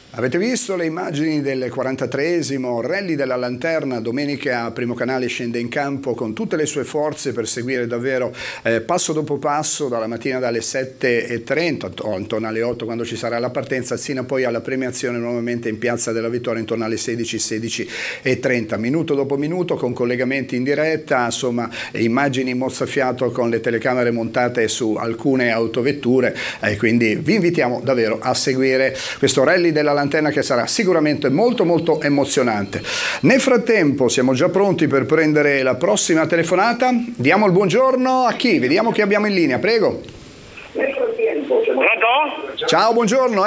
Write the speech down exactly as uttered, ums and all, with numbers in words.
Avete visto le immagini del quarantatreesimo Rally della Lanterna? Domenica Primo Canale scende in campo con tutte le sue forze per seguire davvero eh, passo dopo passo dalla mattina dalle sette e trenta o intorno alle otto quando ci sarà la partenza, sino poi alla premiazione nuovamente in Piazza della Vittoria intorno alle sedici, sedici e trenta, minuto dopo minuto con collegamenti in diretta, insomma immagini mozzafiato con le telecamere montate su alcune autovetture e eh, quindi vi invitiamo davvero a seguire questo Rally della Lanterna che sarà sicuramente molto molto emozionante. Nel frattempo siamo già pronti per prendere la prossima telefonata. Diamo il buongiorno a chi? Vediamo chi abbiamo in linea, prego. Nel frattempo siamo... Ciao, buongiorno.